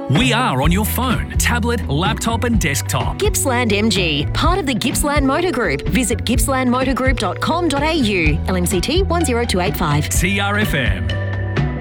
We are on your phone, tablet, laptop and desktop. Gippsland MG, part of the Gippsland Motor Group. Visit gippslandmotorgroup.com.au. LMCT 10285. TRFM.